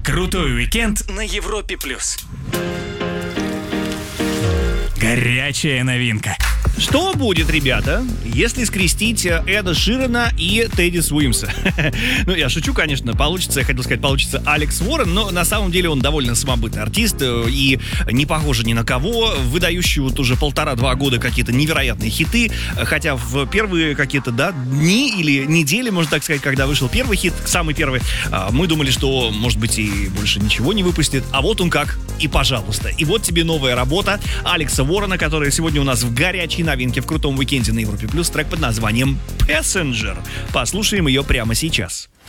Крутой уикенд на Европе+. Горячая новинка. Что будет, ребята, если скрестить Эда Ширана и Тедди Суимса? Ну, я шучу, конечно, получится, я хотел сказать, получится Алекс Уоррен, но на самом деле он довольно самобытный артист и не похож ни на кого, выдающий вот уже 1,5-2 года какие-то невероятные хиты, хотя в первые какие-то, дни или недели, можно так сказать, когда вышел первый хит, самый первый, мы думали, что, может быть, и больше ничего не выпустит, а вот он как, и пожалуйста. И вот тебе новая работа Алекса Уоррена, которая сегодня у нас в горячей новинке в крутом уикенде на Европе+, трек под названием Passenger. Послушаем ее прямо сейчас.